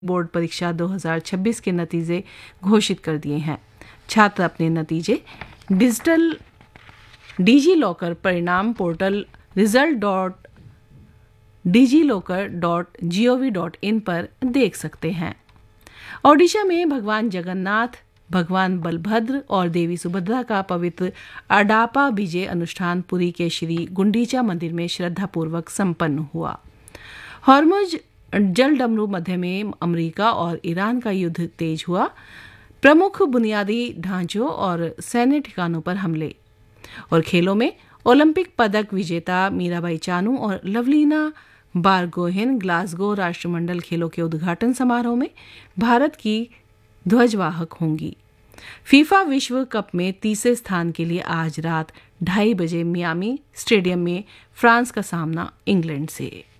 Board परीक्षा 2026 के नतीजे घोषित कर दिए हैं। छात्र अपने नतीजे डिजी लॉकर परिणाम पोर्टल result.digilokar.gov.in पर देख सकते हैं। ओडिशा में भगवान जगन्नाथ, भगवान बलभद्र और देवी सुभद्रा का पवित्र अडापा विजय अनुष्ठान पुरी के श्री गुंडीचा मंदिर में श्रद्धापूर्वक संपन्न हुआ। हॉर्मुज जलडमरू मध्य में अमेरिका और ईरान का युद्ध तेज हुआ। प्रमुख बुनियादी ढांचों और सैन्य ठिकानों पर हमले। और खेलों में ओलंपिक पदक विजेता मीराबाई चानू और लवलीना बारगोहेन ग्लासगो राष्ट्रमंडल खेलों के उद्घाटन समारोह में भारत की ध्वजवाहक होंगी। फीफा विश्व कप में तीसरे स्थान के लिए आज रात 2:30 बजे मियामी स्टेडियम में फ्रांस का सामना इंग्लैंड से।